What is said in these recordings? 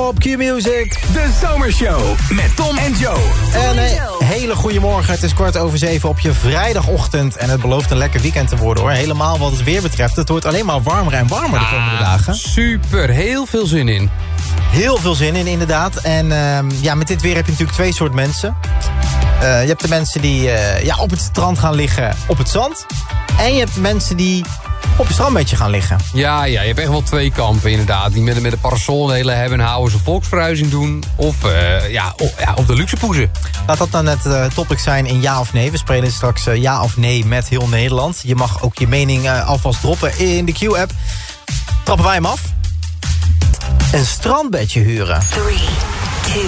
op Q-Music. De Zomershow met Tom en Joe. En een hele goede morgen. Het is 6:15 op je vrijdagochtend. En het belooft een lekker weekend te worden, hoor. Helemaal wat het weer betreft. Het wordt alleen maar warmer en warmer de komende dagen. Super, heel veel zin in. Heel veel zin in, inderdaad. En met dit weer heb je natuurlijk twee soort mensen. Je hebt de mensen die op het strand gaan liggen op het zand. En je hebt de mensen die op een strandbedje gaan liggen. Ja, je hebt echt wel twee kampen inderdaad. Die met een parasol een hele hebben en houden ze volksverhuizing doen. Of op de luxe poezen. Laat dat dan het topic zijn in ja of nee. We spelen straks ja of nee met heel Nederland. Je mag ook je mening alvast droppen in de Q-app. Trappen wij hem af. Een strandbedje huren. 3, 2,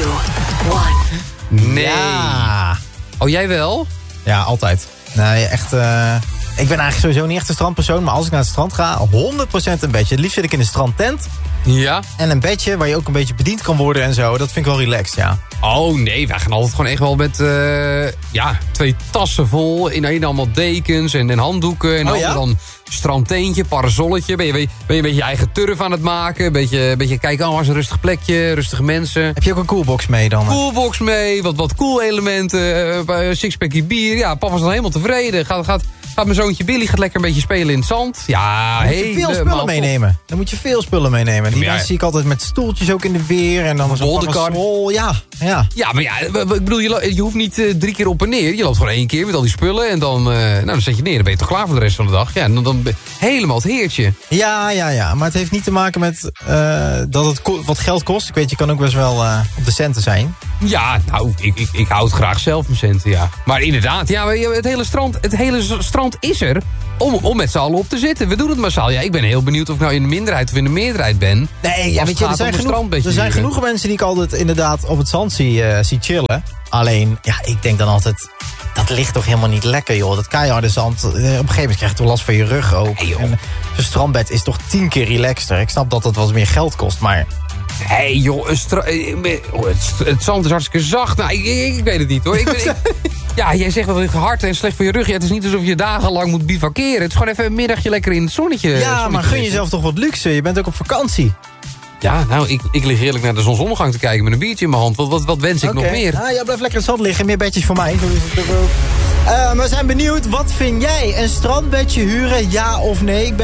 1. Nee. Ja. Oh, jij wel? Ja, altijd. Nee, echt... ik ben eigenlijk sowieso niet echt een strandpersoon, maar als ik naar het strand ga, 100% een bedje. Het liefst zit ik in een strandtent. Ja. En een bedje waar je ook een beetje bediend kan worden en zo. Dat vind ik wel relaxed, ja. Oh nee, wij gaan altijd gewoon echt wel met 2 tassen vol. In allemaal dekens en handdoeken. En dan strandteentje, parasolletje. Ben je een beetje je eigen turf aan het maken. Een beetje kijken, was een rustig plekje, rustige mensen. Heb je ook een coolbox mee dan? Coolbox mee, wat cool elementen. Sixpackje bier. Ja, papa is dan helemaal tevreden. Gaat mijn zoontje Billy lekker een beetje spelen in het zand. Ja, dan moet je veel spullen meenemen. Dan moet je veel spullen meenemen. Die mensen zie ik altijd met stoeltjes ook in de weer. En dan zo'n parasol. Ja. Ja, maar ja, ik bedoel, je hoeft niet 3 keer op en neer. Je loopt gewoon 1 keer met al die spullen. En dan zet je neer. Dan ben je toch klaar voor de rest van de dag. Ja, en dan helemaal het heertje. Ja. Maar het heeft niet te maken met dat het wat geld kost. Ik weet, je kan ook best wel op de centen zijn. Ja, nou, ik hou het graag zelf mijn centen, ja. Maar inderdaad, ja, het hele strand is er om met z'n allen op te zitten. We doen het massaal. Ja, ik ben heel benieuwd of ik nou in de minderheid of in de meerderheid ben. Nee, ja, weet je, er zijn genoeg mensen die ik altijd inderdaad op het zand zie chillen. Alleen, ja, ik denk dan altijd, dat ligt toch helemaal niet lekker, joh. Dat keiharde zand, op een gegeven moment krijg je toch last van je rug ook. Hey, en zo'n strandbed is toch 10 keer relaxter. Ik snap dat het wat meer geld kost, maar... Hé joh, het zand is hartstikke zacht. Nou, ik weet het niet hoor. Ja, jij zegt dat het hard en slecht voor je rug. Ja, het is niet alsof je dagenlang moet bivakeren. Het is gewoon even een middagje lekker in het zonnetje. Ja, maar gun jezelf toch wat luxe. Je bent ook op vakantie. Ja, nou, ik lig heerlijk naar de zonsondergang te kijken met een biertje in mijn hand. Wat wens ik nog meer? Ja, blijf lekker in het zand liggen. Meer bedjes voor mij. Zo is het ook. We zijn benieuwd. Wat vind jij? Een strandbedje huren, ja of nee?